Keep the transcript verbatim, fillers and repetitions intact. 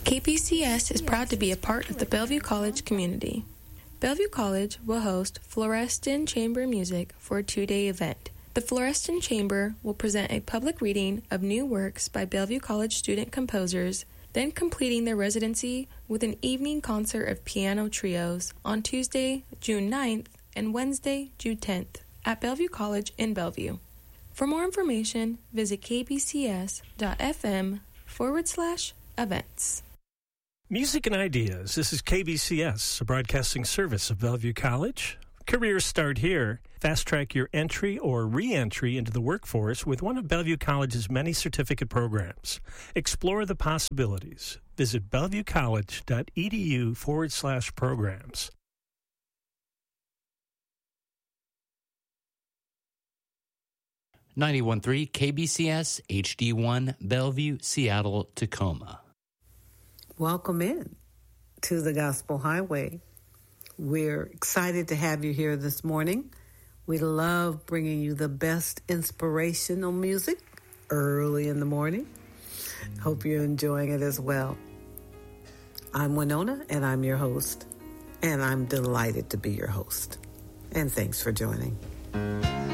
K P C S is proud to be a part of the Bellevue College community. Bellevue College will host Florestan Chamber Music for a two-day event. The Florestan Chamber will present a public reading of new works by Bellevue College student composers, then completing their residency with an evening concert of piano trios on Tuesday, June ninth and Wednesday, June tenth at Bellevue College in Bellevue. For more information, visit kbcs.fm forward slash events. Music and Ideas. This is K B C S, a broadcasting service of Bellevue College. Careers start here. Fast track your entry or re-entry into the workforce with one of Bellevue College's many certificate programs. Explore the possibilities. Visit bellevuecollege.edu forward slash programs. ninety-one point three K B C S, H D one, Bellevue, Seattle, Tacoma. Welcome in to the Gospel Highway. We're excited to have you here this morning. We love bringing you the best inspirational music early in the morning. Hope you're enjoying it as well. I'm Winona, and I'm your host. And I'm delighted to be your host. And thanks for joining.